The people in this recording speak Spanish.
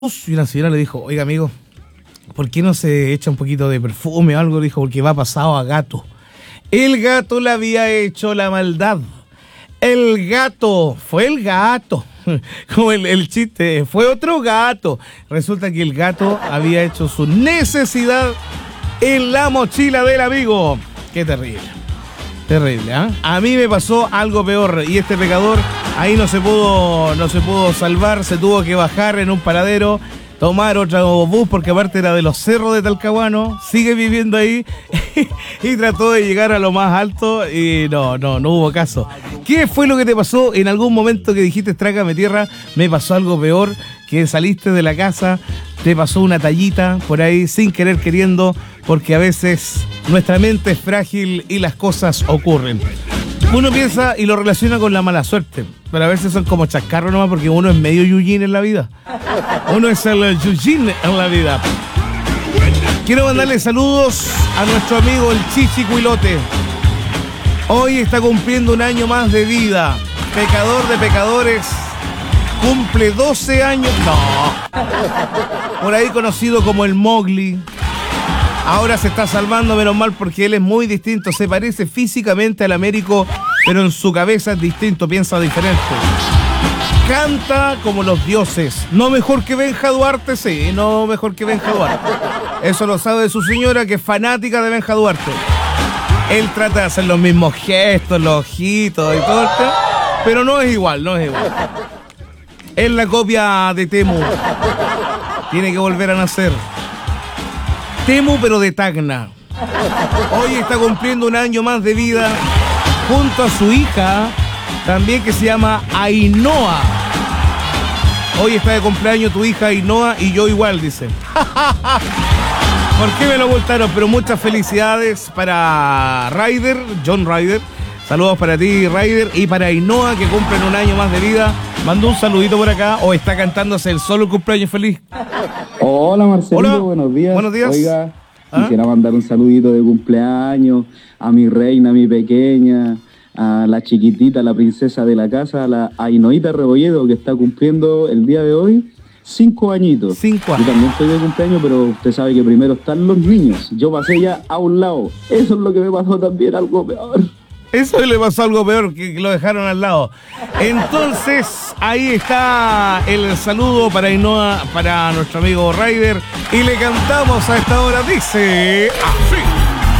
Y una señora le dijo, oiga amigo, ¿por qué no se echa un poquito de perfume o algo? Dijo, porque va pasado a gato. El gato le había hecho la maldad. El gato, fue el gato. Como el chiste, fue otro gato. Resulta que el gato había hecho su necesidad en la mochila del amigo. Qué terrible. Terrible, ¿eh? A mí me pasó algo peor y este pecador ahí no se pudo salvar, se tuvo que bajar en un paradero, tomar otro bus porque aparte era de los cerros de Talcahuano, sigue viviendo ahí y trató de llegar a lo más alto y no hubo caso. ¿Qué fue lo que te pasó en algún momento que dijiste trágame tierra? Me pasó algo peor, que saliste de la casa, te pasó una tallita por ahí sin querer queriendo, porque a veces nuestra mente es frágil y las cosas ocurren. Uno piensa y lo relaciona con la mala suerte, pero a veces son como chascarros nomás porque uno es medio yujin en la vida. Uno es el yujin en la vida. Quiero mandarle saludos a nuestro amigo el Chichi Cuilote. Hoy está cumpliendo un año más de vida. Pecador de pecadores. Cumple 12 años. No. Por ahí conocido como el Mowgli. Ahora se está salvando, menos mal, porque él es muy distinto. Se parece físicamente al Américo, pero en su cabeza es distinto, piensa diferente. Canta como los dioses. No mejor que Benja Duarte, sí, no mejor que Benja Duarte. Eso lo sabe su señora, que es fanática de Benja Duarte. Él trata de hacer los mismos gestos, los ojitos y todo esto, pero no es igual. Es la copia de Temu. Tiene que volver a nacer. Temu, pero de Tacna. Hoy está cumpliendo un año más de vida junto a su hija, también, que se llama Ainhoa. Hoy está de cumpleaños tu hija Ainhoa y yo igual, dice. ¿Por qué me lo voltaron? Pero muchas felicidades para Ryder, John Ryder. Saludos para ti, Ryder, y para Ainhoa, que cumplen un año más de vida. Mando un saludito por acá, o está cantándose el solo cumpleaños feliz. Hola Marcelito, hola. Buenos días. Buenos días. Oiga, quisiera mandar un saludito de cumpleaños a mi reina, a mi pequeña, a la chiquitita, la princesa de la casa, a la Ainhoita Rebolledo, que está cumpliendo el día de hoy 5 añitos. 5 años. Yo también estoy de cumpleaños, pero usted sabe que primero están los niños. Yo pasé ya a un lado. Eso es lo que me pasó también, algo peor. Eso le pasó algo peor, que lo dejaron al lado. Entonces, ahí está el saludo para Ainhoa, para nuestro amigo Ryder. Y le cantamos a esta hora, dice así.